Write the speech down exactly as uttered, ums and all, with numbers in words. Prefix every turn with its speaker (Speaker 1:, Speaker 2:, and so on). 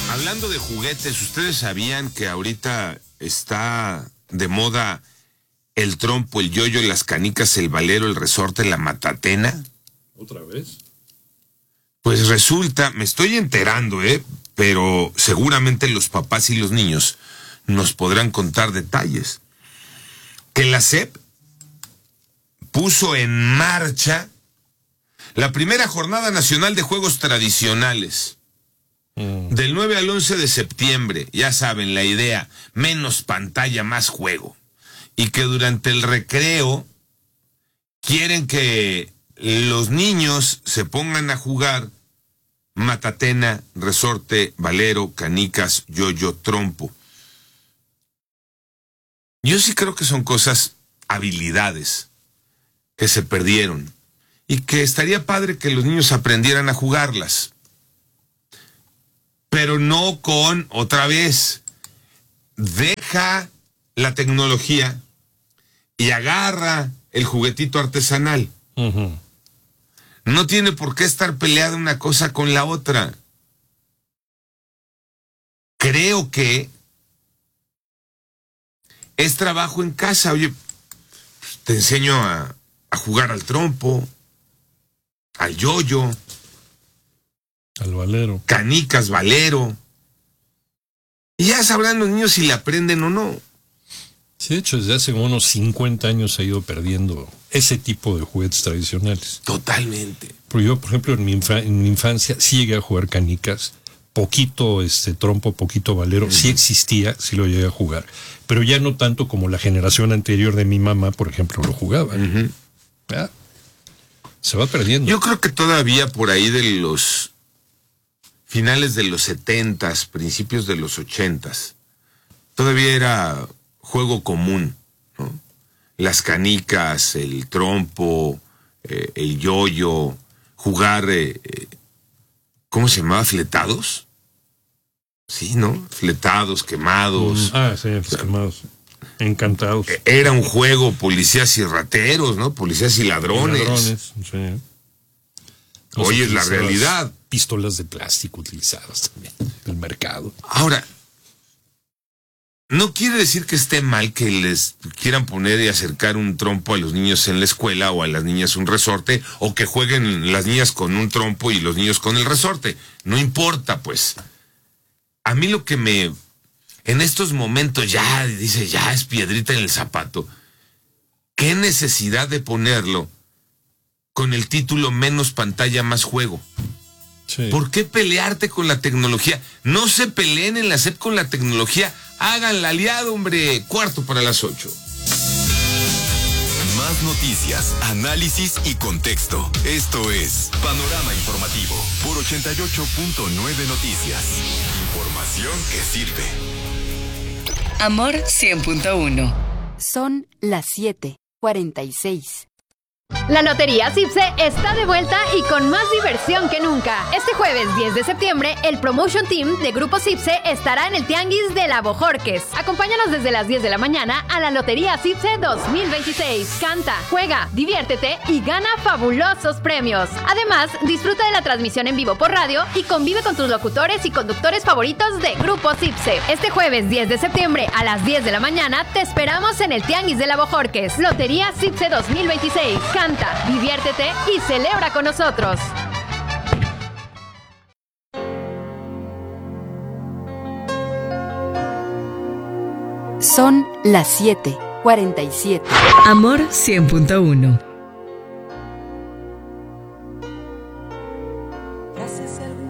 Speaker 1: Hablando de juguetes, ¿ustedes sabían que ahorita está de moda el trompo, el yoyo, las canicas, el valero, el resorte, la matatena?
Speaker 2: ¿Otra vez?
Speaker 1: Pues resulta, me estoy enterando, ¿eh? Pero seguramente los papás y los niños nos podrán contar detalles. Que la S E P puso en marcha la primera Jornada Nacional de Juegos Tradicionales. Mm. Del nueve al once de septiembre, ya saben la idea, menos pantalla, más juego. Y que durante el recreo quieren que los niños se pongan a jugar matatena, resorte, valero, canicas, yoyo, trompo. Yo sí creo que son cosas, habilidades, que se perdieron. Y que estaría padre que los niños aprendieran a jugarlas. Pero no con, otra vez, deja la tecnología y agarra el juguetito artesanal. Uh-huh. No tiene por qué estar peleada una cosa con la otra. Creo que es trabajo en casa. Oye, te enseño a, a jugar al trompo, al yoyo,
Speaker 2: al valero,
Speaker 1: canicas, valero. Y ya sabrán los niños si le aprenden o no.
Speaker 2: Sí, de hecho, desde hace unos cincuenta años se ha ido perdiendo ese tipo de juguetes tradicionales.
Speaker 1: Totalmente.
Speaker 2: Pero yo, por ejemplo, en mi, infa- en mi infancia sí llegué a jugar canicas, poquito este trompo, poquito valero, uh-huh. Sí existía, sí lo llegué a jugar, pero ya no tanto como la generación anterior de mi mamá, por ejemplo, lo jugaba. Uh-huh. ¿Ya? Se va perdiendo.
Speaker 1: Yo creo que todavía por ahí de los finales de los setentas, principios de los ochentas, todavía era juego común, ¿no? Las canicas, el trompo, eh, el yoyo, jugar, eh, eh, ¿cómo se llamaba? ¿Fletados? Sí, ¿no? Fletados, quemados.
Speaker 2: Mm, ah, sí, los quemados. Encantados.
Speaker 1: Era un juego policías y rateros, ¿no? Policías y ladrones.
Speaker 2: Y ladrones, sí.
Speaker 1: Hoy es la realidad.
Speaker 2: Pistolas de plástico utilizadas también en el mercado.
Speaker 1: Ahora, no quiere decir que esté mal que les quieran poner y acercar un trompo a los niños en la escuela o a las niñas un resorte, o que jueguen las niñas con un trompo y los niños con el resorte. No importa, pues. A mí lo que me... En estos momentos ya, dice, ya es piedrita en el zapato. ¿Qué necesidad de ponerlo con el título menos pantalla, más juego? Sí. ¿Por qué pelearte con la tecnología? No se peleen en la S E P con la tecnología. Hagan la aliado, hombre. Cuarto para las ocho.
Speaker 3: Más noticias, análisis y contexto. Esto es Panorama Informativo por ochenta y ocho punto nueve Noticias. Información que sirve.
Speaker 4: Amor cien punto uno.
Speaker 5: Son las siete cuarenta y seis.
Speaker 6: La Lotería Cipse está de vuelta y con más diversión que nunca. Este jueves diez de septiembre, el Promotion Team de Grupo Cipse estará en el Tianguis de la Bojorques. Acompáñanos desde las diez de la mañana a la Lotería Cipse dos mil veintiséis. Canta, juega, diviértete y gana fabulosos premios. Además, disfruta de la transmisión en vivo por radio y convive con tus locutores y conductores favoritos de Grupo Cipse. Este jueves diez de septiembre a las diez de la mañana te esperamos en el Tianguis de la Bojorques. Lotería Cipse dos mil veintiséis. Canta, diviértete y celebra con nosotros.
Speaker 5: Son las siete cuarenta y siete.
Speaker 4: Amor cien punto uno.
Speaker 7: Frases